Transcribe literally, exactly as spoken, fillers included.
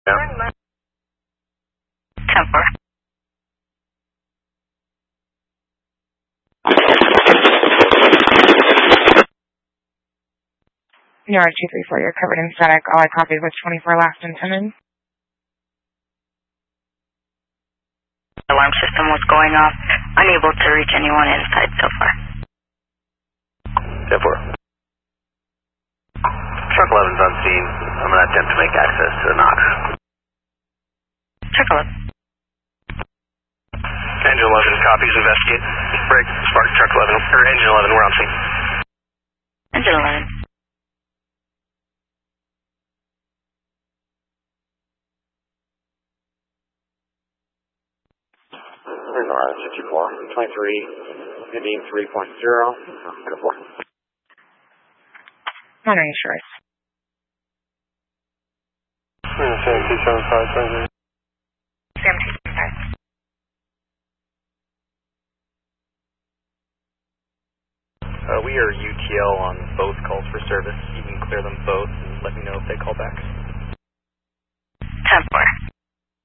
Yeah. ten four. New York two three four, you're covered in static. All I copied was twenty-four last intended. Alarm system was going off. Unable to reach anyone inside so far. ten four. Truck eleven's on scene. I'm going to attempt to make access to the Knox. Truck eleven. Engine eleven, copies, investigate. Break, spark, truck eleven, or engine eleven, we're on scene. Engine eleven. Here's R sixty-four, twenty-three, ending three point zero. Monterey Shores. seventeen seventy-five, twenty-three. seventeen seventy-five. Uh, we are U T L on both calls for service. You can clear them both and let me know if they call back. ten four.